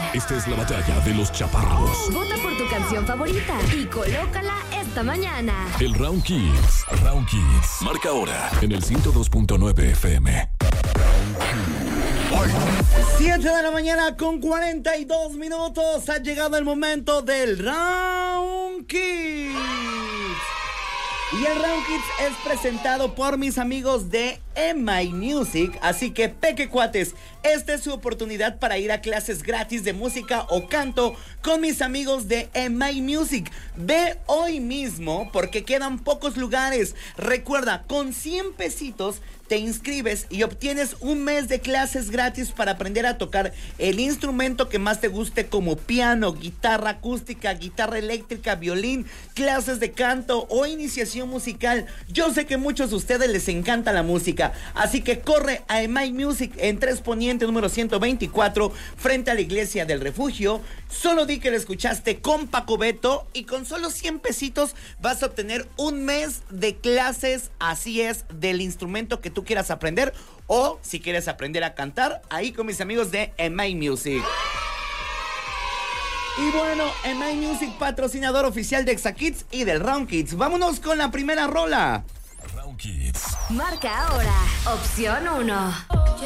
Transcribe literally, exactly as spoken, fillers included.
Esta es la batalla de los chaparros. Vota por tu canción favorita y colócala esta mañana. El Round Kids. Round Kids. Marca ahora en el ciento dos punto nueve F M. siete de la mañana con cuarenta y dos minutos. Ha llegado el momento del Round Kids. Y el Round Kids es presentado por mis amigos de M I Music. Así que, peque cuates, esta es su oportunidad para ir a clases gratis de música o canto con mis amigos de M I Music. Ve hoy mismo porque quedan pocos lugares. Recuerda, con cien pesitos te inscribes y obtienes un mes de clases gratis para aprender a tocar el instrumento que más te guste, como piano, guitarra acústica, guitarra eléctrica, violín, clases de canto o iniciación musical. Yo sé que a muchos de ustedes les encanta la música, así que corre a M I Music en Tres Poniente número ciento veinticuatro, frente a la Iglesia del Refugio. Solo di que le escuchaste con Paco Beto y con solo cien pesitos vas a obtener un mes de clases, así es, del instrumento que tú quieras aprender, o si quieres aprender a cantar, ahí con mis amigos de M I Music. Y bueno, M I Music, patrocinador oficial de Exa Kids y del Round Kids. Vámonos con la primera rola. Round Kids. Marca ahora, opción uno.